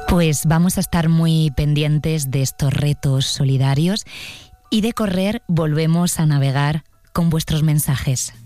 Pues vamos a estar muy pendientes de estos retos solidarios y de correr volvemos a navegar con vuestros mensajes.